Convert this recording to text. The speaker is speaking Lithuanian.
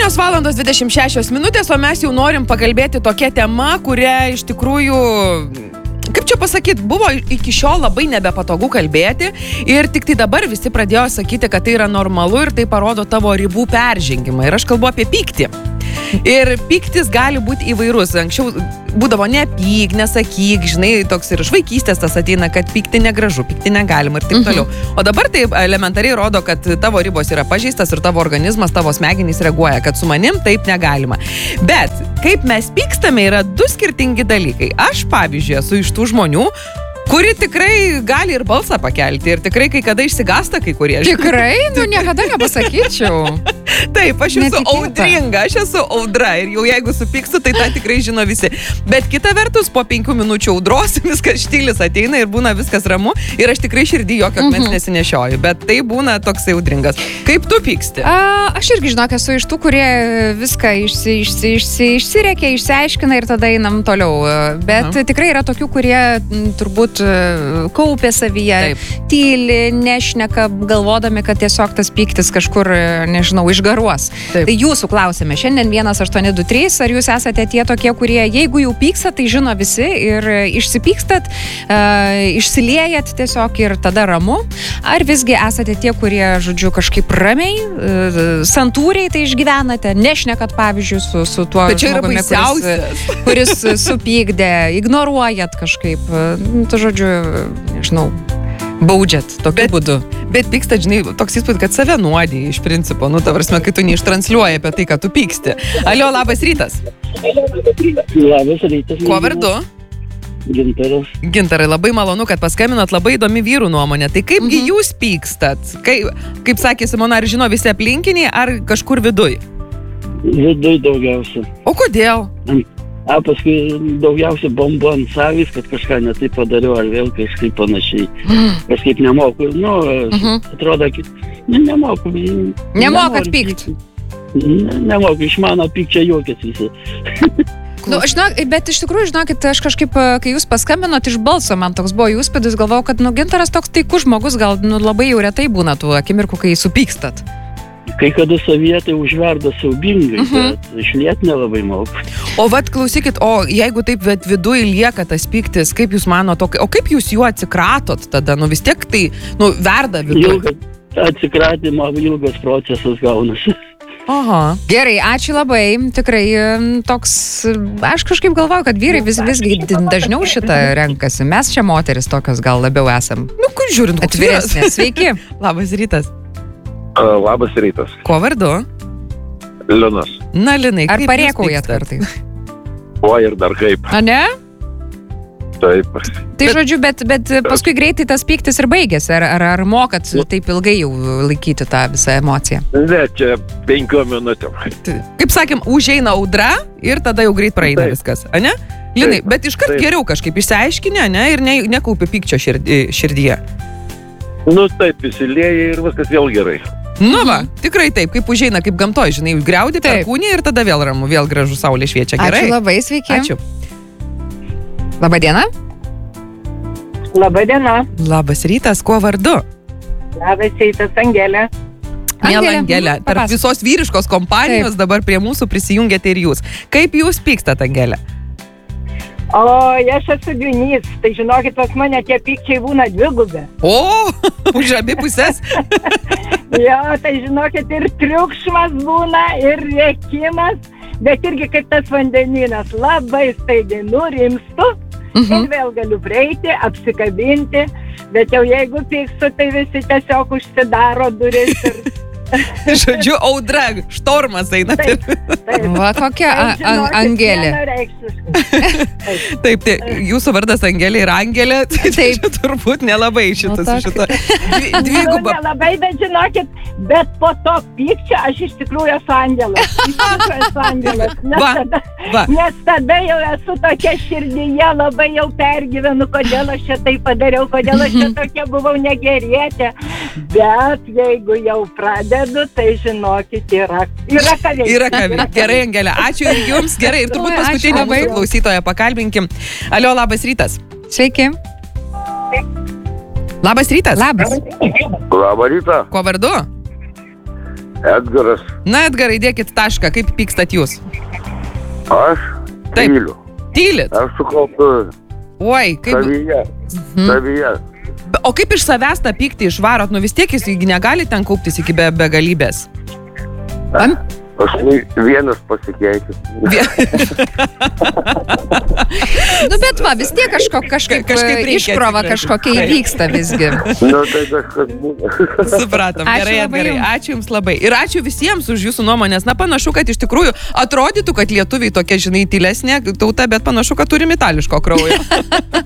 7:26, o mes jau norim pakalbėti tokia tema, kurią iš tikrųjų, kaip čia pasakyti, buvo iki šiol labai nebepatogu kalbėti ir tik tai dabar visi pradėjo sakyti, kad tai yra normalu ir tai parodo tavo ribų peržengimą. Ir aš kalbu apie pyktį. Ir pyktis gali būti įvairus. Anksčiau būdavo nepyk, nesakyk, žinai, toks ir iš vaikystės tas ateina, kad pykti negražu, pykti negalima ir taip toliau. O dabar tai elementariai rodo, kad tavo ribos yra pažeistas ir tavo organizmas, tavo smegenys reaguoja, kad su manim taip negalima. Bet kaip mes pykstame yra du skirtingi dalykai. Aš, pavyzdžiui, esu iš tų žmonių, kuri tikrai gali ir balsą pakelti ir tikrai kai kada išsigąsta kai kurie. Tikrai? Nu, niekada nepasakyčiau. Taip, aš esu audringa, aš esu audra ir jau jeigu supykstu, tai tą tikrai žino visi. Bet kita vertus, po 5 minučių audros viskas štilis ateina ir būna viskas ramu ir aš tikrai širdį jokio akmens nesinešioju, bet tai būna toksai audringas. Kaip tu pyksti? Aš irgi, žinok, esu iš tų, kurie viską išsirekia, išsiaiškina ir tada einam toliau. Bet tikrai yra tokių, kurie turbūt kaupė savyje, tyli, nešneka, galvodami, kad tiesiog tas pyktis kažkur, nežinau, išgaruos. Taip. Tai jūsų klausime. Šiandien 1823, ar jūs esate tie tokie, kurie, jeigu jau pykstat, tai žino visi ir išsipykstat, išsiliejat tiesiog ir tada ramu, ar visgi esate tie, kurie, žodžiu, kažkaip ramiai, santūriai tai išgyvenate, nešnekat, pavyzdžiui, su tuo žmogumi, kuris supykdė, ignoruojat kažkaip, tu, žodžiu, nežinau, baudžiat tokiu būdu. Bet pykstat, žinai, toks įspūdis, kad save nuodį iš principo. Nu, ta prasme, kai tu neištransliuoji apie tai, kad tu pyksti. Alio, labas rytas. Labas rytas. Kuo vardu? Gintaras. Gintarai, labai malonu, kad paskambinot, labai įdomi vyrų nuomonė. Tai kaipgi jūs pykstat? Kaip sakė Simona, ar žino visi aplinkiniai, ar kažkur viduj? Viduj daugiausia. O kodėl? Paskui daugiausia bombu ant savęs, kad kažką netaip padariau, ar vėl kažkaip panašiai. Kažkaip nemoku. Atrodo, kad nemoku. Nemokat pykti? Nemoku, iš mano pykčia juokės visi. Bet iš tikrųjų, žinokit, aš kažkaip, kai jūs paskambinot iš balso, man toks buvo įspūdis, galvojau, kad Gintaras toks taikus žmogus, gal labai jau retai būna tų akimirkų, kai supykstat. Kai kada savietai užverda siaubingai, bet išliet nelabai moku. O vat klausykit, o jeigu taip viduj lieka tas pyktis, kaip jūs manote, o kaip jūs juo atsikratot tada? Nu vis tiek tai, verda viduj. Atsikratimo ilgas procesas gaunasi. Aha. Gerai, ačiū labai. Tikrai toks, aš kažkaip galvoju, kad vyrai visgi dažniau šitą renkasi. Mes čia moteris tokios gal labiau esam. Nu, kur žiūrint, atviresnės. Sveiki. Labas rytas. Labas rytas. Kuo vardu? Linas. Na, Linai, ar parėkaujat kartais? O, ir dar kaip. A ne? Taip. Tai žodžiu, bet paskui greitai tas pyktis ir baigėsi. Ar mokat taip ilgai jau laikyti tą visą emociją? Ne, čia 5 minutėm. Kaip sakėm, užeina audra ir tada jau greit praeina viskas, ane? Linai, bet iškart geriau kažkaip išsiaiškinę, ne? Ir nekaupi pykčio širdyje. Nu taip, įsilieja ir viskas vėl gerai. Nu va, tikrai taip, kaip užeina, kaip gamtoj, žinai, griaudi per kūnį ir tada vėl ramu, vėl gražu saulė šviečia. Gerai? Ačiū labai, sveiki. Ačiū. Labadiena. Labadiena. Labas rytas, kuo vardu? Labas rytas, Angelė. Miela Angelė, tarp visos vyriškos kompanijos dabar prie mūsų prisijungėte ir jūs. Kaip jūs pykstat, Angelė? O, aš esu dvynys, tai žinokit, pas mane tie pykčiai būna dvigubė. O, už abi pusės. Jo, tai žinokit, ir triukšmas būna, ir rėkimas, bet irgi kaip tas vandeninas, labai staigiai nurimstu ir vėl galiu prieiti, apsikabinti, bet jau jeigu pykstu, tai visi tiesiog užsidaro duris ir... Žodžiu, audra, štormas eina. Taip. Va, kokia Angelė. Taip, jūsų vardas Angelė ir Angelė, tai turbūt nelabai šito. Dviguba. Nelabai, bet žinokit, bet po to pykčio aš iš tikrųjų esu angelas. Nes tada jau esu tokia širdyje, labai jau pergyvenu, kodėl aš čia tai padariau, kodėl aš čia tokia buvau negerietė. Bet jeigu jau pradėdu, tai žinokit, yra ką veikti. Yra ką veikti. Gerai, Angelė, ačiū ir jums. Gerai, ir turbūt paskutinį mūsų klausytoją pakalbinkim. Alio, labas rytas. Sveiki. Labas rytas. Labas. Labą rytą. Kuo vardu? Edgaras. Na, Edgarai, dėkit tašką, kaip pykstat jūs? Aš Taip. tyliu. Tylit? Aš sukaupiu Oi, kaip... savyje. O kaip iš savęs tą pyktį išvarot? Nu vis tiek jis negali ten kauptis iki begalybės. Aš vienas pasikeisiu. Nu, bet va, vis tiek kažkaip iškrova kažkokia įvyksta visgi. Nu, tai kažkas būna. Supratom, gerai, Edgarai, ačiū Jums labai. Ir ačiū visiems už Jūsų nuomonės. Na, panašu, kad iš tikrųjų atrodytų, kad lietuviai tokia, žinai, tylesnė tauta, bet panašu, kad turim itališko kraujo.